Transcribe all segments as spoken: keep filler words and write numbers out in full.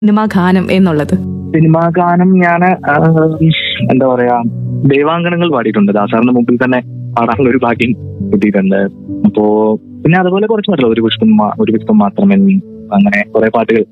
Cinema ഗാനം എന്നുള്ളത്? Cinema ഗാനം ഞാൻ എന്താ പറയാ ദേവാങ്കണങ്ങൾ പാടിയിട്ടുണ്ട്. ദാസാറിന്റെ മുമ്പിൽ തന്നെ പാടാനുള്ള ഒരു ഭാഗ്യം കിട്ടിയിട്ടുണ്ട്. അപ്പോ പിന്നെ അതുപോലെ കുറച്ച് പാട്ടുകൾ, ഒരു പുഷ്പം മാ- ഒരു പുഷ്പം മാത്രമേ, അങ്ങനെ കുറെ പാട്ടുകൾ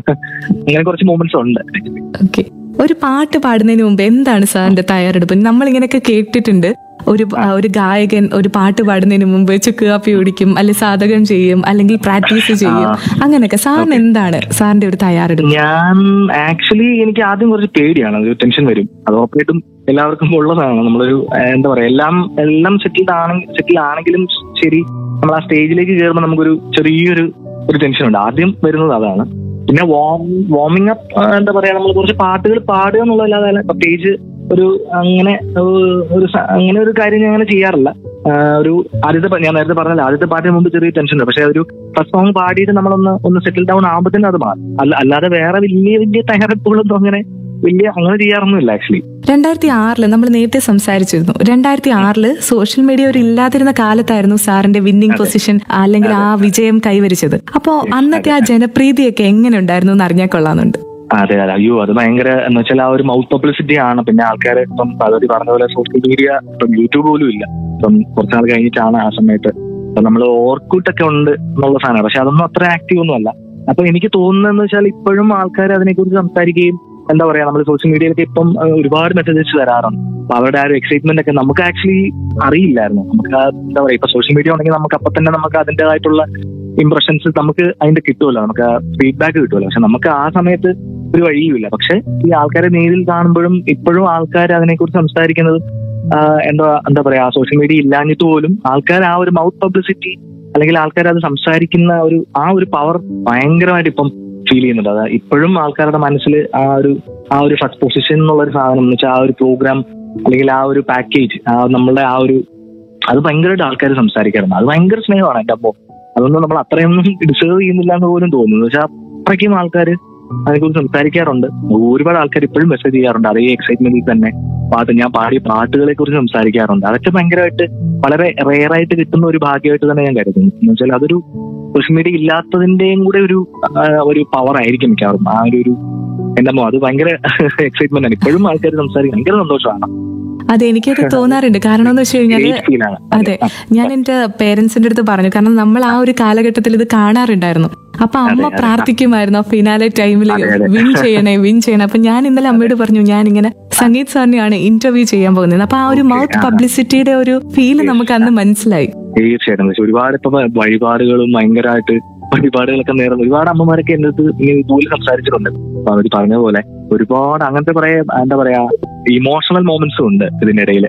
അങ്ങനെ കുറച്ച് മൂമെന്റ്സ് ഉണ്ട്. ഓക്കെ, ഒരു പാട്ട് പാടുന്നതിന് മുമ്പ് എന്താണ് സാറിന്റെ തയ്യാറെടുപ്പ്? നമ്മളിങ്ങനെയൊക്കെ കേട്ടിട്ടുണ്ട്, ഒരു ആ, ഒരു ഗായകൻ ഒരു പാട്ട് പാടുന്നതിന് മുമ്പ് ചുക്ക് കാപ്പി കുടിക്കും, അല്ലെങ്കിൽ സാധകം ചെയ്യും, അല്ലെങ്കിൽ പ്രാക്ടീസ് ചെയ്യും, അങ്ങനെയൊക്കെ. സാറിന് എന്താണ് സാറിന്റെ ഒരു തയ്യാറെടുപ്പ്? ഞാൻ ആക്ച്വലി എനിക്ക് ആദ്യം കുറച്ച് പേടിയാണ്, ഒരു ടെൻഷൻ വരും. അത് ഉറപ്പായിട്ടും എല്ലാവർക്കും ഉള്ളതാണ്. നമ്മളൊരു ഏഹ്, എന്താ പറയാ എല്ലാം എല്ലാം സെറ്റിൽഡ് ആണെങ്കിൽ സെറ്റിൽ ആണെങ്കിലും ശരി, നമ്മൾ ആ സ്റ്റേജിലേക്ക് കയറുമ്പോൾ നമുക്കൊരു ചെറിയൊരു ഒരു ടെൻഷൻ ഉണ്ട്. ആദ്യം വരുന്നത് അതാണ്. പിന്നെ വാം വാർമിംഗ് അപ്പ് എന്താ പറയാ, നമ്മൾ കുറച്ച് പാട്ടുകൾ പാടുക എന്നുള്ളതല്ലാതെ പ്രത്യേകിച്ച് ഒരു അങ്ങനെ ഏഹ്, ഒരു സ- അങ്ങനെ ഒരു കാര്യം ഞാൻ അങ്ങനെ ചെയ്യാറില്ല. ആഹ് ഒരു ആദ്യത്തെ പ- ഞാൻ നേരത്തെ പറഞ്ഞല്ലോ, ആദ്യത്തെ പാട്ടിന് മുമ്പ് ചെറിയ ടെൻഷൻ ഉണ്ട്. പക്ഷെ ഒരു ഫസ്റ്റ് സോങ് പാടിയിട്ട് നമ്മളൊന്ന് ഒന്ന് സെറ്റിൽ ഡൗൺ ആകുമ്പോഴത്തേനും അത് മാറും. അല്ല അല്ലാതെ വേറെ വലിയ വലിയ തയ്യാറെടുപ്പുകളൊന്നും അങ്ങനെ വലിയ അങ്ങനെ ചെയ്യാറൊന്നുമില്ല ആക്ച്വലി. രണ്ടായിരത്തി ആറില് നമ്മൾ നേരത്തെ സംസാരിച്ചിരുന്നു, രണ്ടായിരത്തി ആറില് സോഷ്യൽ മീഡിയ ഒരു ഇല്ലാതിരുന്ന കാലത്തായിരുന്നു സാറിന്റെ വിന്നിംഗ് പൊസിഷൻ അല്ലെങ്കിൽ ആ വിജയം കൈവരിച്ചത്. അപ്പോ അന്നത്തെ ആ ജനപ്രീതിയൊക്കെ എങ്ങനെ ഉണ്ടായിരുന്നു എന്ന് അറിഞ്ഞാൽ കൊള്ളാന്നുണ്ട്. അതെ അതെ, അയ്യോ അത് ഭയങ്കര എന്ന് വെച്ചാൽ ആ ഒരു മൗത്ത് പബ്ലിസിറ്റി ആണ്. പിന്നെ ആൾക്കാർ ഇപ്പം പകുതി പറഞ്ഞ പോലെ സോഷ്യൽ മീഡിയ ഇപ്പം യൂട്യൂബ് പോലും ഇല്ല. ഇപ്പം കുറച്ചാൾ കഴിഞ്ഞിട്ടാണ് ആ സമയത്ത് ഇപ്പം നമ്മൾ ഓർക്കൂട്ടൊക്കെ ഉണ്ട് എന്നുള്ള സാധനമാണ്. പക്ഷെ അതൊന്നും അത്ര ആക്റ്റീവ് ഒന്നും അല്ല. അപ്പൊ എനിക്ക് തോന്നുന്നതെന്ന് വെച്ചാൽ ഇപ്പോഴും ആൾക്കാർ അതിനെക്കുറിച്ച് സംസാരിക്കുകയും എന്താ പറയാ, നമ്മൾ സോഷ്യൽ മീഡിയയിലൊക്കെ ഇപ്പം അഹ് ഒരുപാട് മെസ്സേജസ് വരാറുണ്ട്. അപ്പൊ അവരുടെ ആ ഒരു എക്സൈറ്റ്മെന്റ് ഒക്കെ നമുക്ക് ആക്ച്വലി അറിയില്ലായിരുന്നു. നമുക്ക് ആ എന്താ പറയാ, ഇപ്പൊ സോഷ്യൽ മീഡിയ ഉണ്ടെങ്കിൽ നമുക്ക് അപ്പൊ തന്നെ നമുക്ക് അതിൻ്റെതായിട്ടുള്ള ഇംപ്രഷൻസ് നമുക്ക് അതിന്റെ കിട്ടുമല്ലോ, നമുക്ക് ഫീഡ്ബാക്ക് കിട്ടുമല്ലോ. പക്ഷെ നമുക്ക് ആ സമയത്ത് ഒരു വഴിയുമില്ല. പക്ഷെ ഈ ആൾക്കാരെ നേരിൽ കാണുമ്പോഴും ഇപ്പോഴും ആൾക്കാർ അതിനെക്കുറിച്ച് സംസാരിക്കുന്നത് ആഹ് എന്താ എന്താ പറയാ, സോഷ്യൽ മീഡിയ ഇല്ലാഞ്ഞിട്ട് പോലും ആൾക്കാർ ആ ഒരു മൗത്ത് പബ്ലിസിറ്റി അല്ലെങ്കിൽ ആൾക്കാർ അത് സംസാരിക്കുന്ന ഒരു ആ ഒരു പവർ ഭയങ്കരമായിട്ട് ഇപ്പം ഫീൽ ചെയ്യുന്നുണ്ട്. അത് ഇപ്പോഴും ആൾക്കാരുടെ മനസ്സിൽ ആ ഒരു ആ ഒരു ഫസ്റ്റ് പൊസിഷൻ എന്നുള്ള ഒരു സാധനം എന്ന് വെച്ചാൽ ആ ഒരു പ്രോഗ്രാം അല്ലെങ്കിൽ ആ ഒരു പാക്കേജ്, ആ നമ്മളുടെ ആ ഒരു അത് ഭയങ്കരമായിട്ട് ആൾക്കാർ സംസാരിക്കാറുണ്ട്. അത് ഭയങ്കര സ്നേഹമാണ് എൻ്റെ അപ്പോ. അതൊന്നും നമ്മൾ അത്രയൊന്നും ഡിസേർവ് ചെയ്യുന്നില്ല എന്ന് പോലും തോന്നുന്നു. പക്ഷെ അത്രയ്ക്കും ആൾക്കാർ അതിനെക്കുറിച്ച് സംസാരിക്കാറുണ്ട്. ഒരുപാട് ആൾക്കാർ ഇപ്പോഴും മെസ്സേജ് ചെയ്യാറുണ്ട് അതേ എക്സൈറ്റ്മെന്റിൽ തന്നെ. പാട്ട് ഞാൻ പാടിയ പാട്ടുകളെ കുറിച്ച് സംസാരിക്കാറുണ്ട്. അതൊക്കെ ഭയങ്കരമായിട്ട് വളരെ റെയറായിട്ട് കിട്ടുന്ന ഒരു ഭാഗ്യമായിട്ട് തന്നെ ഞാൻ കരുതുന്നു. എന്ന് വെച്ചാൽ അതൊരു സോഷ്യൽ മീഡിയ ഇല്ലാത്തതിന്റെയും കൂടെ ഒരു ആ, ഒരു പവർ ആയിരിക്കും മിക്കവാറും. ആ ഒരു ഒരു എന്താ അത് ഭയങ്കര എക്സൈറ്റ്മെന്റ് ആണ്. ഇപ്പോഴും ആൾക്കാർ സംസാരിക്കും, ഭയങ്കര സന്തോഷമാണ്. അതെ, എനിക്കത് തോന്നാറുണ്ട്. കാരണം എന്ന് വെച്ച് കഴിഞ്ഞാല് Great feel ആണ്. അതെ, ഞാൻ എന്റെ പേരൻസിന്റെ അടുത്ത് പറഞ്ഞു, കാരണം നമ്മൾ ആ ഒരു കാലഘട്ടത്തിൽ ഇത് കാണാറുണ്ടായിരുന്നു. അപ്പൊ അമ്മ പ്രാർത്ഥിക്കുമായിരുന്നു ആ ഫിനാലെ ടൈമിൽ വിൻ ചെയ്യണേ വിൻ ചെയ്യണേ. അപ്പൊ ഞാൻ ഇന്നലെ അമ്മയോട് പറഞ്ഞു, ഞാൻ ഇങ്ങനെ സംഗീത് സാറിനെയാണ് ഇന്റർവ്യൂ ചെയ്യാൻ പോകുന്നത്. അപ്പൊ ആ ഒരു മൗത്ത് പബ്ലിസിറ്റിയുടെ ഒരു ഫീല് നമുക്ക് അന്ന് മനസ്സിലായി. തീർച്ചയായിട്ടും പക്ഷെ ഒരുപാട് ഇപ്പൊ വഴിപാടുകളും ഭയങ്കരമായിട്ട് വഴിപാടുകളൊക്കെ നേർന്ന് ഒരുപാട് അമ്മമാരൊക്കെ എന്റെ അടുത്ത് ഇങ്ങനെ ഇതുപോലെ സംസാരിച്ചിട്ടുണ്ട്. അപ്പൊ അവര് പറഞ്ഞ പോലെ ഒരുപാട് അങ്ങനത്തെ കുറെ എന്താ പറയാ ഇമോഷണൽ മൊമെന്റ്സും ഉണ്ട് ഇതിനിടയിൽ.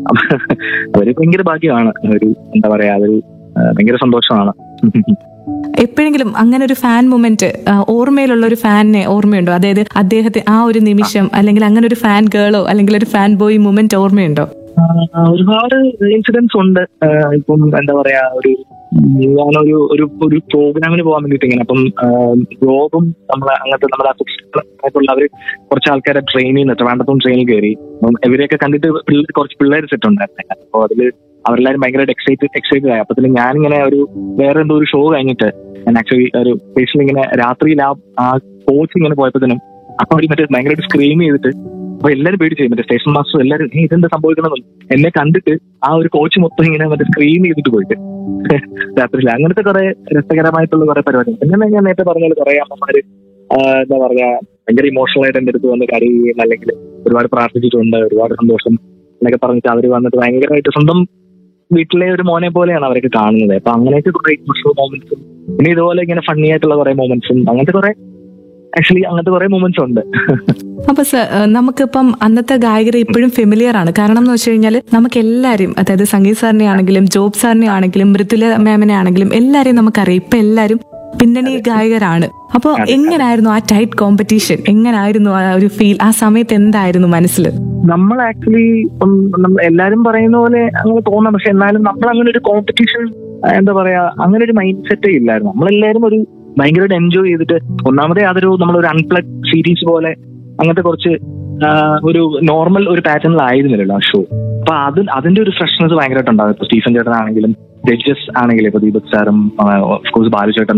അവര് ഭയങ്കര ഭാഗ്യമാണ്. ഒരു എന്താ പറയാ അതൊരു ആ, ഭയങ്കര സന്തോഷമാണ്. എപ്പോഴെങ്കിലും അങ്ങനെ ഒരു ഫാൻ മൊമെന്റ്, ഓർമ്മയിലുള്ള ഒരു ഫാനിനെ ഓർമ്മയുണ്ടോ? അതായത് അദ്ദേഹത്തെ ആ ഒരു നിമിഷം, അല്ലെങ്കിൽ അങ്ങനെ ഒരു ഫാൻ ഗേളോ അല്ലെങ്കിൽ ഒരു ഫാൻ ബോയ് മൊമെന്റ് ഓർമ്മയുണ്ടോ? ആ, ഒരുപാട് ഇൻസിഡൻസ് ഉണ്ട്. ആ, ഇപ്പം എന്താ പറയാ ഒരു ഞാനൊരു ഒരു ഒരു പ്രോഗ്രാമിന് പോകാൻ വേണ്ടിട്ട് ഇങ്ങനെ അപ്പം ബ്ലോഗും നമ്മളെ അങ്ങനത്തെ നമ്മുടെ ആയിട്ടുള്ള അവര് കുറച്ച് ആൾക്കാരെ ട്രെയിൻ ചെയ്യുന്ന ട്രിവാൻഡ്രത്തും ട്രെയിനിൽ കയറി. അപ്പം ഇവരെയൊക്കെ കണ്ടിട്ട് പിള്ളേർ കുറച്ച് പിള്ളേർ സെറ്റ് ഉണ്ടായിരുന്നു. അപ്പോൾ അതില് അവരെല്ലാരും ഭയങ്കരമായിട്ട് എക്സൈറ്റഡ് എക്സൈറ്റഡ് ആയി. അപ്പത്തിന് ഞാനിങ്ങനെ ഒരു വേറെ എന്തോ ഒരു ഷോ കഴിഞ്ഞിട്ട് ഞാൻ ആക്ച്വലി ഒരു പേഴ്സണലി ഇങ്ങനെ രാത്രിയിൽ ആ ആ കോച്ച് ഇങ്ങനെ പോയപ്പോഴത്തേനും അപ്പൊ അവർ മറ്റേ ഭയങ്കരമായിട്ട് സ്ക്രീം ചെയ്തിട്ട് അപ്പൊ എല്ലാരും പേടിച്ചു. മറ്റേ സ്റ്റേഷൻ മാസ്റ്റർ എല്ലാരും "ഏയ്, ഇതെന്താ സംഭവിക്കണമെന്ന് എന്നെ കണ്ടിട്ട് ആ ഒരു കോച്ച് മൊത്തം ഇങ്ങനെ മറ്റേ സ്ക്രീം ചെയ്തിട്ട് പോയിട്ട് രാത്രിയിൽ അങ്ങനത്തെ കുറെ രസകരമായിട്ടുള്ള കുറെ പരിപാടി. പിന്നെ ഞാൻ നേരത്തെ പറഞ്ഞ പോലെ കുറെ അമ്മമാര് ആ, എന്താ പറയാ ഭയങ്കര ഇമോഷണൽ ആയിട്ട് എന്റെ അടുത്ത് വന്ന് കരയുകയും അല്ലെങ്കിൽ ഒരുപാട് പ്രാർത്ഥിച്ചിട്ടുണ്ട്, ഒരുപാട് സന്തോഷം എന്നൊക്കെ പറഞ്ഞിട്ട് അവര് വന്നിട്ട് ഭയങ്കരമായിട്ട് സ്വന്തം വീട്ടിലെ ഒരു മോനെ പോലെയാണ് അവരൊക്കെ കാണുന്നത്. അപ്പൊ അങ്ങനെയൊക്കെ കുറെ ഇമോഷണൽ മൊമെന്റ്സും പിന്നെ ഇതുപോലെ ഇങ്ങനെ ഫണ്ണി ആയിട്ടുള്ള കുറെ മൊമെന്റ്സും അങ്ങനത്തെ കുറെ ആക്ച്വലി അങ്ങനത്തെ കുറെ മൊമെന്റ്സ് ഉണ്ട്. അപ്പൊ സർ, നമുക്കിപ്പം അന്നത്തെ ഗായകരെ ഇപ്പോഴും ഫെമിലിയർ ആണ്. കാരണം എന്ന് വെച്ച് കഴിഞ്ഞാൽ നമുക്ക് എല്ലാവരും, അതായത് സംഗീത് സാറിനെ ആണെങ്കിലും ജോബ് സാറിനെ ആണെങ്കിലും മൃദുല മാമിനെ ആണെങ്കിലും എല്ലാവരെയും നമുക്കറിയാം. ഇപ്പൊ എല്ലാവരും പിന്നണി ഗായകരാണ്. അപ്പൊ എങ്ങനായിരുന്നു ആ ടൈറ്റ് കോമ്പറ്റീഷൻ? എങ്ങനായിരുന്നു ആ ഒരു ഫീൽ? ആ സമയത്ത് എന്തായിരുന്നു മനസ്സിൽ? നമ്മൾ ആക്ച്വലി നമ്മൾ എല്ലാരും പറയുന്ന പോലെ അങ്ങനെ തോന്നാം. പക്ഷെ എന്നാലും നമ്മൾ അങ്ങനെ ഒരു കോമ്പറ്റീഷൻ എന്താ പറയാ അങ്ങനെ ഒരു മൈൻഡ് സെറ്റേ ഇല്ലായിരുന്നു. നമ്മളെല്ലാരും ഒരു ഭയങ്കരമായിട്ട് എൻജോയ് ചെയ്തിട്ട് ഒന്നാമതേ അതൊരു നമ്മളൊരു അൺപ്ലഗ് സീരീസ് പോലെ അങ്ങനത്തെ കുറച്ച് ആ, ഒരു നോർമൽ ഒരു പാറ്റേണിലായിരുന്നില്ലല്ലോ ആ ഷോ. അപ്പൊ അത് അതിന്റെ ഒരു ഫ്രഷ്നെസ് ഭയങ്കരമായിട്ട് ഉണ്ടാകും. ഇപ്പൊ സ്റ്റീഫൻ ചേട്ടൻ ആണെങ്കിലും ജഡ്ജസ് ആണെങ്കിലും ഇപ്പൊ ദീപക് സാറും ഓഫ്കോഴ്സ് ബാലു ചേട്ടൻ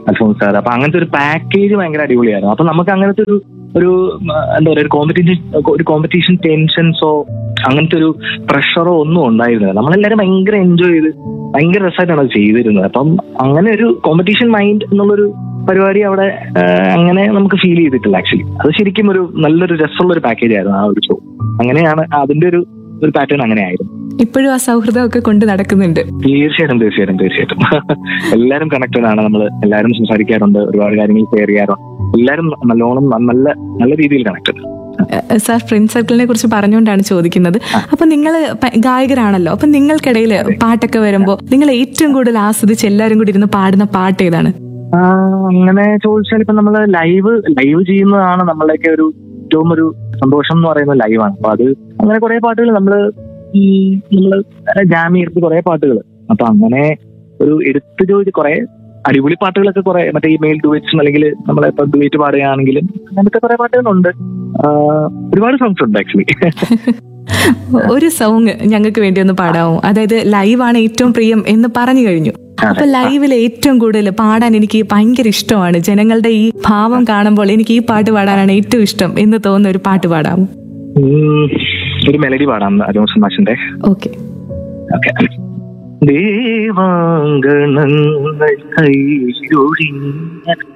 അൽഫോൻസ് സാർ. അപ്പൊ അങ്ങനത്തെ ഒരു പാക്കേജ് ഭയങ്കര അടിപൊളിയായിരുന്നു. അപ്പൊ നമുക്ക് അങ്ങനത്തെ ഒരു ഒരു എന്താ പറയുക ഒരു കോമ്പറ്റീഷൻ ഒരു കോമ്പറ്റീഷൻ ടെൻഷൻസോ അങ്ങനത്തെ ഒരു പ്രഷറോ ഒന്നും ഉണ്ടായിരുന്നില്ല. നമ്മളെല്ലാരും ഭയങ്കര എൻജോയ് ചെയ്ത് ഭയങ്കര രസമായിട്ടാണ് അത് ചെയ്തിരുന്നത്. അപ്പം അങ്ങനെ ഒരു കോമ്പറ്റീഷൻ മൈൻഡ് എന്നുള്ളൊരു പരിപാടി അവിടെ അങ്ങനെ നമുക്ക് ഫീൽ ചെയ്തിട്ടില്ല ആക്ച്വലി. അത് ശരിക്കും ഒരു നല്ലൊരു രസമുള്ള ഒരു പാക്കേജ് ആയിരുന്നു ആ ഒരു ഷോ. അങ്ങനെയാണ് അതിന്റെ ഒരു ഒരു പാറ്റേൺ അങ്ങനെ ആയിരുന്നു. ഇപ്പോഴും ആ സൗഹൃദമൊക്കെ കൊണ്ട് നടക്കുന്നുണ്ട്. തീർച്ചയായിട്ടും തീർച്ചയായിട്ടും തീർച്ചയായിട്ടും എല്ലാരും കണക്റ്റഡ് ആണ്. നമ്മൾ എല്ലാവരും സംസാരിക്കാറുണ്ട്, ഒരുപാട് കാര്യങ്ങൾ ഷെയർ ചെയ്യാറുണ്ട്. എല്ലാരും നല്ലോണം നല്ല നല്ല രീതിയിൽ കണക്റ്റഡ്. സാർ ഫ്രണ്ട് സർക്കിളിനെ കുറിച്ച് പറഞ്ഞുകൊണ്ടാണ് ചോദിക്കുന്നത്. അപ്പൊ നിങ്ങൾ ഗായകരാണല്ലോ, അപ്പൊ നിങ്ങൾക്കിടയിൽ പാട്ടൊക്കെ വരുമ്പോ നിങ്ങൾ ഏറ്റവും കൂടുതൽ ആസ്വദിച്ച് എല്ലാവരും കൂടി ഇരുന്ന് പാടുന്ന പാട്ട് ഏതാണ്? അങ്ങനെ ചോദിച്ചാൽ ഇപ്പൊ നമ്മള് ലൈവ് ലൈവ് ചെയ്യുന്നതാണ് നമ്മളുടെയൊക്കെ ഒരു ഏറ്റവും ഒരു സന്തോഷം എന്ന് പറയുന്നത് ലൈവാണ്. അപ്പൊ അത് അങ്ങനെ കുറെ പാട്ടുകൾ നമ്മള് ഈ നമ്മള് ജാം ചെയ്ത് കുറെ പാട്ടുകൾ. അപ്പൊ അങ്ങനെ ഒരു എടുത്തു ചോദിച്ച് കുറെ അടിപൊളി പാട്ടുകളൊക്കെ കുറെ മറ്റേ ഈ മെയിൽ ഡുവറ്റ്സും അല്ലെങ്കിൽ നമ്മളെ ഇപ്പൊ ഡുവറ്റ് പാടുകയാണെങ്കിലും അങ്ങനത്തെ കുറെ പാട്ടുകളുണ്ട്. ഒരുപാട് സോങ്സ് ഉണ്ട് ആക്ച്വലി. ഒരു സോങ് ഞങ്ങൾക്ക് വേണ്ടി ഒന്ന് പാടാമോ? അതായത് ലൈവാണ് ഏറ്റവും പ്രിയം എന്ന് പറഞ്ഞു കഴിഞ്ഞു. അപ്പൊ ലൈവിൽ ഏറ്റവും കൂടുതൽ പാടാൻ എനിക്ക് ഭയങ്കര ഇഷ്ടമാണ്. ജനങ്ങളുടെ ഈ ഭാവം കാണുമ്പോൾ എനിക്ക് ഈ പാട്ട് പാടാനാണ് ഏറ്റവും ഇഷ്ടം എന്ന് തോന്നുന്ന ഒരു പാട്ട് പാടാമോ? ഒരു മെലഡി പാടാം അജോൺസൺ മാഷിന്റെ. Okay okay. ദേവാംഗണങ്ങൾ കൈയൊഴിഞ്ഞ